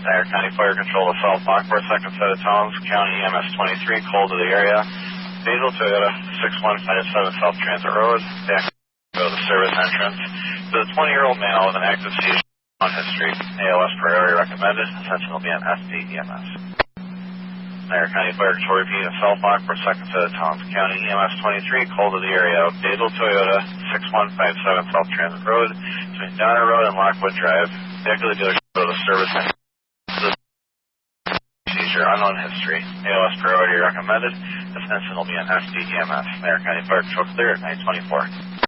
Niagara County Fire Control to South Lockport, second set of Towns, County EMS 23, called to the area. Basil Toyota, 6157 South Transit Road, back to the service entrance. To the 20-year-old male with an active seizure on history, ALS priority recommended, attention will be on FDEMS. Niagara County Fire Control repeat at South Lockport, second set of Towns, County EMS 23, called to the area. Basil Toyota, 6157 South Transit Road, between Donner Road and Lockwood Drive, back to the dealership to the service entrance. Unknown history. ALS priority recommended. Attention will be on FDEMS. Niagara County Fire Control clear at 924.